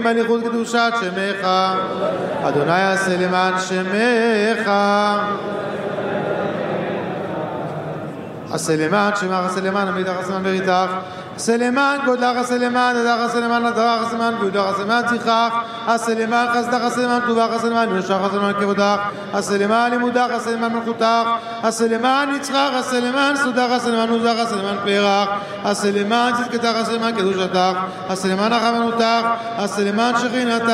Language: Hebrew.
מליכות קדושת שמך, אדוני עשה למען שמך. עשה למען שמך, עשה למען עמיתך, עשה למען בריתך, עשה למען גודלך, עשה למען ידך, עשה למען נדרך, עשה למען גודלך, עשה למען זכרך, עשה למען חסדך, עשה למען טובך, עשה למען יושרך, עשה למען כבודך, עשה למען לימודך, עשה למען מלכותך, עשה למען נצחך, עשה למען סודך, עשה למען עוזך, עשה למען פרח, עשה למען צדקתך, עשה למען קדושתך, עשה למען רחמנותך, עשה למען שכינתך.